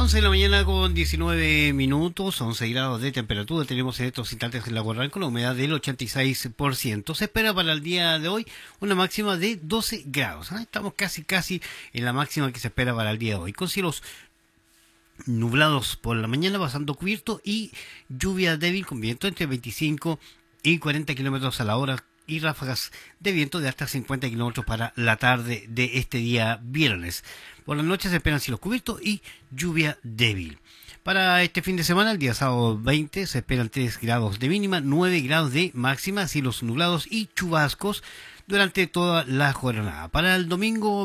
11 de la mañana con 19 minutos, 11 grados de temperatura tenemos en estos instantes en la Guarral con la humedad del 86%. Se espera para el día de hoy una máxima de 12 grados. Estamos casi en la máxima que se espera para el día de hoy. Con cielos nublados por la mañana, pasando cubierto y lluvia débil con viento entre 25 y 40 kilómetros a la hora y ráfagas de viento de hasta 50 kilómetros para la tarde de este día viernes. Por la noche se esperan cielos cubiertos y lluvia débil. Para este fin de semana, el día sábado 20, se esperan 3 grados de mínima, 9 grados de máxima, cielos nublados y chubascos durante toda la jornada. Para el domingo